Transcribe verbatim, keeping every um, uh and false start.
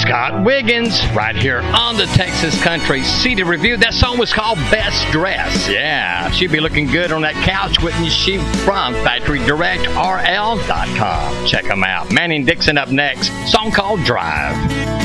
Scott Wiggins, right here on the Texas Country C D Review. That song was called Best Dress. Yeah, she'd be looking good on that couch, wouldn't she? From Factory Direct R L dot com. Check them out. Manning Dixon up next. Song called Drive.